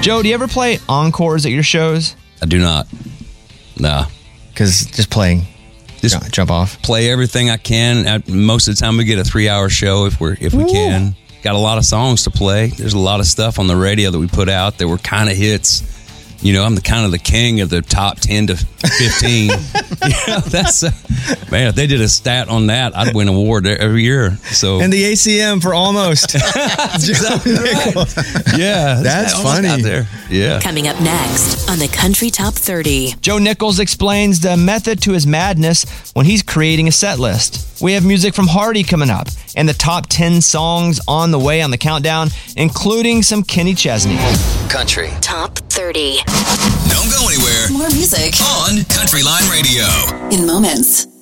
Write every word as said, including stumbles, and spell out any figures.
Joe, do you ever play encores at your shows? I do not. No. Because just playing, just jump, jump off. Play everything I can. I, most of the time we get a three-hour show if we're if we Ooh. can. Got a lot of songs to play. There's a lot of stuff on the radio that we put out that were kind of hits. You know, I'm the kind of the king of the top ten to fifteen. You know, that's uh, man. If they did a stat on that, I'd win an award every year. So and the A C M for almost. That's exactly right. Yeah, that's funny. There. Yeah. Coming up next on the Country Top thirty, Joe Nichols explains the method to his madness when he's creating a set list. We have music from Hardy coming up, and the top ten songs on the way on the countdown, including some Kenny Chesney. Country Top thirty. Don't go anywhere. More music on Country Line Radio. In moments.